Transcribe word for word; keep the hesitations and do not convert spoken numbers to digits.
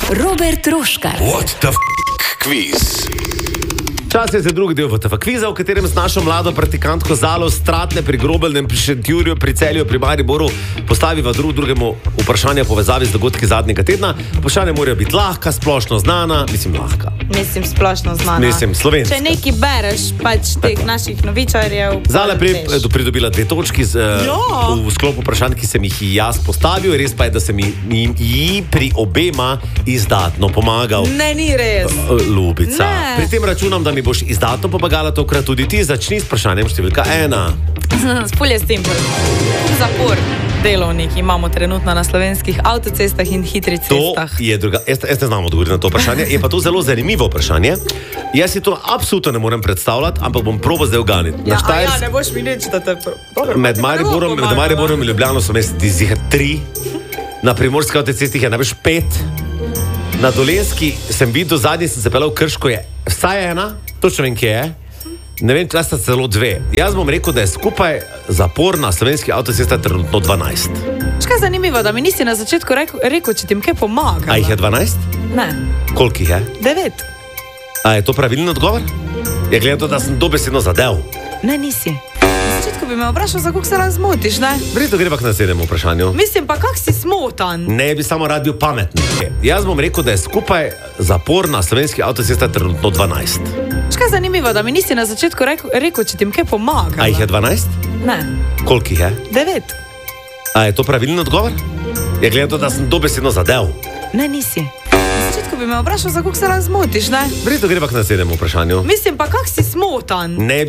Robert Roškar. What the f*** quiz? Čas je za drugi del V T F kviza, v katerem z našo mlado praktikantko Zalo Stratne pri Grobelnem, pri Šentjurju, pri Celju, pri Mariboru postaviva drug drugemu vprašanja povezavi z dogodki zadnjega tedna. Vprašanja morajo biti lahka, splošno znana, mislim lahka. Mislim, splošno znana. Mislim, slovenska. Če nekaj bereš, pač teh Tako. naših novičarjev... Zala je pridobila dve točki z, Ja. v sklopu vprašanj, ki sem jih jaz postavil. Res pa je, da sem ji, ji pri obema izdatno pomagal. Ne, ni res. Ljubica. Ne. Pri tem računam, da mi boš izdatno pomagala tokrat tudi ti. Začni s vprašanjem številka ena. Spolje s tem. Zapor delovnik imamo trenutno na slovenskih avtocestah in hitrih To cestah. je druga. Jaz, jaz ne znam odgovoriti na to vprašanje. Je pa to zelo zanimivo vprašanje. Jaz si to absolutno ne morem predstavljati, ampak bom probal zdaj uganiti. Ja, Na a ja, Štajersk- ne boš mi reči, da te... Dobro, Med pa ti Mariborom, prvo med Mariborom in pomagam, Ljubljano so mesti zihar tri, na primorski avtocesti je največ pet, na Dolenjski sem videl, zadnji sem se pelal v Krško, je vsaj ena, točno vem, kje je. Ne vem, če sta celo dve. Jaz bom rekel, da je skupaj zapor na slovenski avtocesti trenutno dvanajst. Veš, kaj je zanimivo, da mi nisi na začetku rekel, rekel če ti jim kaj pomaga. A jih je dvanajst? Ne, Koliko jih je? devet. A je to pravilni odgovor? Je gledal to, da sem dobesedno zadev. Ne, nisi. Na začetku bi me vprašal, za koliko se razmotiš, ne? Verjetno gre pa k naslednjemu vprašanju. Mislim pa, kak si smotan. Ne bi samo rad bil pameten. Jaz bom rekel, da je skupaj zapor na slovenski avtocesti trenutno dvanajst. Veš, kaj je zanimivo, da mi nisi na začetku rekel, rekel če ti jim kaj pomaga. A jih je dvanajst? Ne, Koliko jih je? devet. A je to pravilni odgovor? Je gledal to, da sem dobesedno zadev. Ne, nisi. Na začetku bi me vprašal, za koliko se razmotiš, ne? Verjetno gre pa k naslednjemu vprašanju. Mislim pa, kak si smotan. Ne